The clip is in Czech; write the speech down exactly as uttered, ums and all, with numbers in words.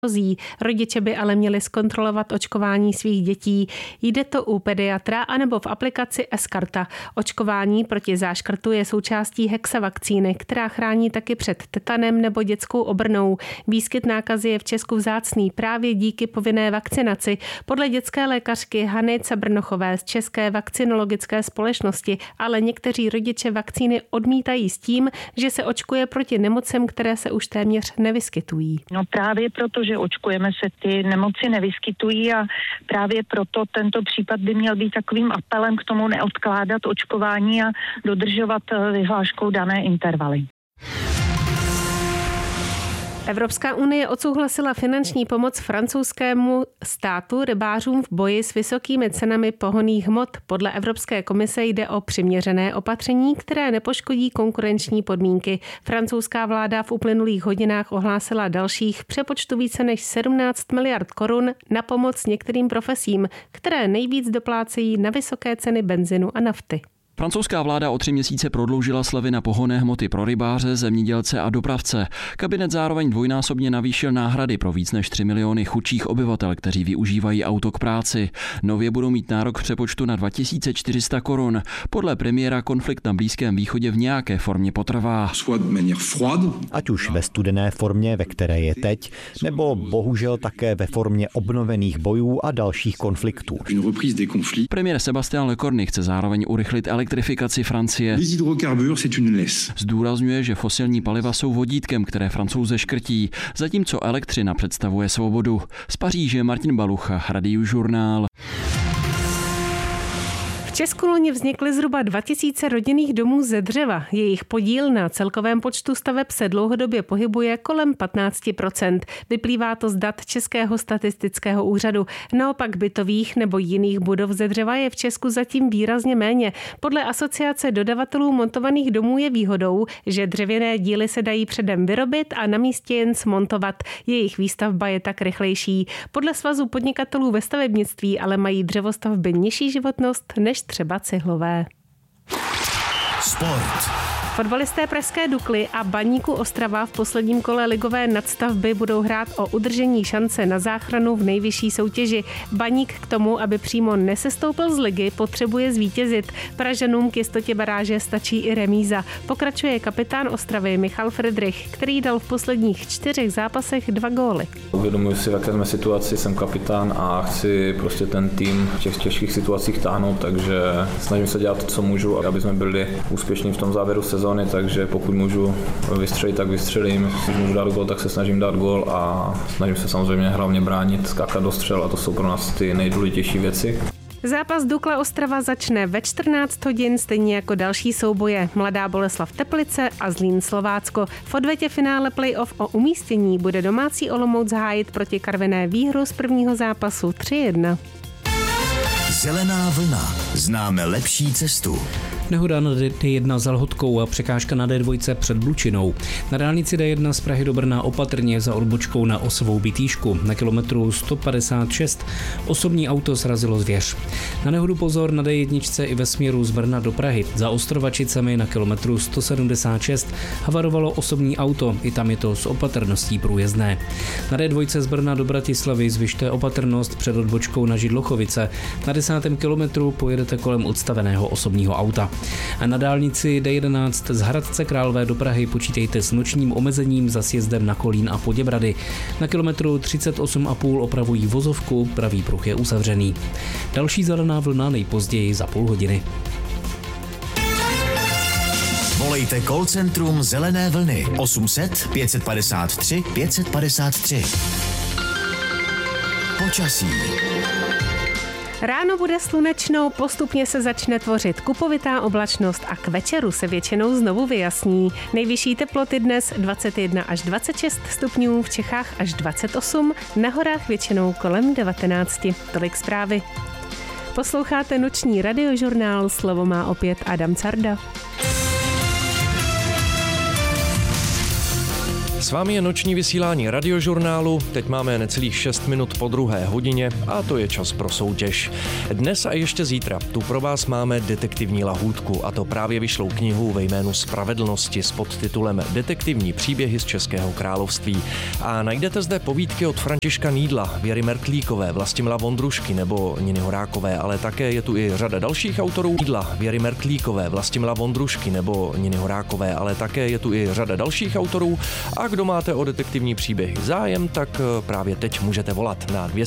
Rodiče by ale měli zkontrolovat očkování svých dětí. Jde to u pediatra anebo v aplikaci sKarta. Očkování proti záškrtu je součástí hexavakcíny, která chrání taky před tetanem nebo dětskou obrnou. Výskyt nákazy je v Česku vzácný právě díky povinné vakcinaci. Podle dětské lékařky Hany Cabrnochové z České vakcinologické společnosti ale někteří rodiče vakcíny odmítají s tím, že se očkuje proti nemocem, které se už téměř nevyskytují. No právě proto, že očkujeme, se ty nemoci nevyskytují a právě proto tento případ by měl být takovým apelem k tomu neodkládat očkování a dodržovat vyhláškou dané intervaly. Evropská unie odsouhlasila finanční pomoc francouzskému státu rybářům v boji s vysokými cenami pohonných hmot. Podle Evropské komise jde o přiměřené opatření, které nepoškodí konkurenční podmínky. Francouzská vláda v uplynulých hodinách ohlásila dalších přepočtu více než sedmnáct miliard korun na pomoc některým profesím, které nejvíc doplácejí na vysoké ceny benzinu a nafty. Francouzská vláda o tři měsíce prodloužila slevy na pohonné hmoty pro rybáře, zemědělce a dopravce. Kabinet zároveň dvojnásobně navýšil náhrady pro víc než tři miliony chudších obyvatel, kteří využívají auto k práci. Nově budou mít nárok v přepočtu na dva tisíce čtyři sta korun. Podle premiéra konflikt na Blízkém východě v nějaké formě potrvá. Ať už ve studené formě, ve které je teď, nebo bohužel také ve formě obnovených bojů a dalších konfliktů. Premiér Sébastien Lecornu chce zároveň urychlit elektrifikaci Francie. Zdůrazňuje, že fosilní paliva jsou vodítkem, které Francouze škrtí, zatímco elektřina představuje svobodu. Z Paříže Martin Balucha, Radiožurnál. V Česku loni vznikly zhruba dva tisíce rodinných domů ze dřeva. Jejich podíl na celkovém počtu staveb se dlouhodobě pohybuje kolem patnáct procent. Vyplývá to z dat Českého statistického úřadu. Naopak bytových nebo jiných budov ze dřeva je v Česku zatím výrazně méně. Podle asociace dodavatelů montovaných domů je výhodou, že dřevěné díly se dají předem vyrobit a na místě jen smontovat. Jejich výstavba je tak rychlejší. Podle Svazu podnikatelů ve stavebnictví ale mají dřevostavby nižší životnost než třeba cihlové. Sport. Fotbalisté pražské Dukly a Baníku Ostrava v posledním kole ligové nadstavby budou hrát o udržení šance na záchranu v nejvyšší soutěži. Baník k tomu, aby přímo nesestoupil z ligy, potřebuje zvítězit. Pražanům k jistotě baráže stačí i remíza. Pokračuje kapitán Ostravy Michal Friedrich, který dal v posledních čtyřech zápasech dva góly. Uvědomuji si, v jaké jsme situaci, jsem kapitán a chci prostě ten tým v těch těžkých situacích táhnout, takže snažím se dělat to, co můžu, aby jsme byli úspěšní v tom závěru sezóny. Takže pokud můžu vystřelit, tak vystřelím. Když můžu dát gól, tak se snažím dát gól a snažím se samozřejmě hlavně bránit, skákat do střel a to jsou pro nás ty nejdůležitější věci. Zápas Dukla Ostrava začne ve čtrnáct hodin, stejně jako další souboje Mladá Boleslav Teplice a Zlín Slovácko. V odvetě finále playoff o umístění bude domácí Olomouc hájit proti Karviné výhru z prvního zápasu tři jedna. Zelená vlna. Známe lepší cestu. Nehoda na D jedna za Lhotkou a překážka na D dva před Blučinou. Na dálnici D jedna z Prahy do Brna opatrně za odbočkou na Osovou Bitýšku. Na kilometru sto padesát šest osobní auto srazilo zvěř. Na nehodu pozor na D jedna i ve směru z Brna do Prahy. Za Ostrovačicemi na kilometru sto sedmdesát šest havarovalo osobní auto, i tam je to s opatrností průjezdné. Na D dva z Brna do Bratislavy zvyšte opatrnost před odbočkou na Židlochovice. Na desátém kilometru pojedete kolem odstaveného osobního auta. A na dálnici D jedenáct z Hradce Králové do Prahy počítejte s nočním omezením za sjezdem na Kolín a Poděbrady. Na kilometru třicet osm a půl opravují vozovku, pravý pruh je uzavřený. Další zelená vlna nejpozději za půl hodiny. Volejte call centrum Zelené vlny osm set pět padesát tři pět padesát tři. Počasí. Ráno bude slunečno, postupně se začne tvořit kupovitá oblačnost a k večeru se většinou znovu vyjasní. Nejvyšší teploty dnes dvacet jedna až dvacet šest stupňů, v Čechách až dvacet osm, na horách většinou kolem devatenáct. Tolik zprávy. Posloucháte noční radiožurnál, slovo má opět Adam Carda. S vámi je noční vysílání Radiožurnálu, teď máme necelých šest minut po druhé hodině a to je čas pro soutěž. Dnes a ještě zítra tu pro vás máme detektivní lahůdku a to právě vyšlou knihu ve jménu Spravedlnosti s podtitulem Detektivní příběhy z Českého království. A najdete zde povídky od Františka Nýdla, Věry Mertlíkové, Vlastimila Vondrušky nebo Niny Horákové, ale také je tu i řada dalších autorů. Nýdla, Věry Mertlíkové, Vlastimila Vondrušky nebo Niny Horákové, ale také je tu i řada dalších autorů. A kdo máte o detektivní příběhy zájem, tak právě teď můžete volat na dvě